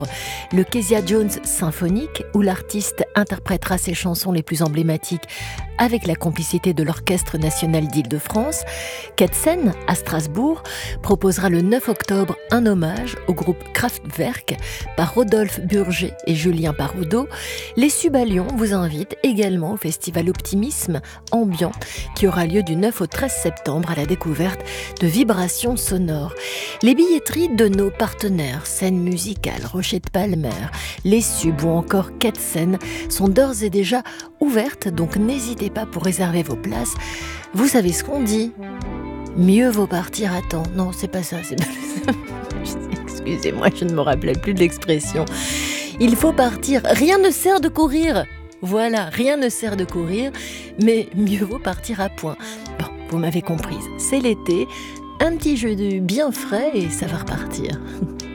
Le Kezia Jones Symphonique, où l'artiste interprétera ses chansons les plus emblématiques avec la complicité de l'Orchestre national d'Île-de-France. Ketsen, à Strasbourg, proposera le 9 octobre un hommage au groupe Kraftwerk par Rodolphe Burger et Julien Paraudeau. Les Subs à Lyon vous invitent également au festival Optimisme Ambiant qui aura lieu du 9 au 13 septembre à la découverte de vibrations sonores. Les billetteries de nos partenaires, Scène Musicale, Rocher de Palmer, les Subs ou encore Ketsen sont d'ores et déjà ouvertes, donc n'hésitez pas pour réserver vos places. Vous savez ce qu'on dit ? Mieux vaut partir à temps. Non, c'est pas ça. Excusez-moi, je ne me rappelais plus de l'expression. Il faut partir. Rien ne sert de courir. Voilà, rien ne sert de courir, mais mieux vaut partir à point. Bon, vous m'avez comprise. C'est l'été, un petit jeu de bien frais et ça va repartir.